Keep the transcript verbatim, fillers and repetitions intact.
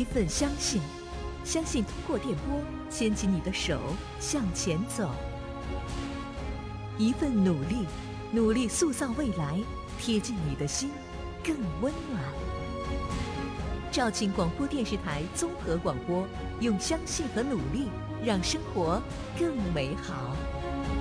一份相信，相信通过电波牵起你的手向前走；一份努力，努力塑造未来，贴近你的心，更温暖。肇庆广播电视台综合广播，用相信和努力，让生活更美好。